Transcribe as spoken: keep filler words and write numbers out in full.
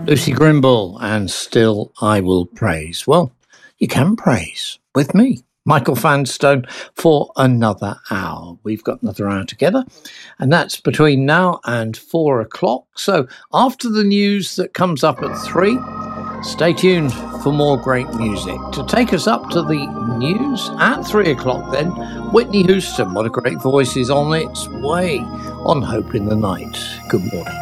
Lucy Grimble and Still I Will Praise. Well, you can praise with me, Michael Fanstone, for another hour. We've got another hour together, and that's between now and four o'clock. So after the news that comes up at three, stay tuned for more great music. To take us up to the news at three o'clock then, Whitney Houston, what a great voice, is on its way on Hope in the Night. Good morning.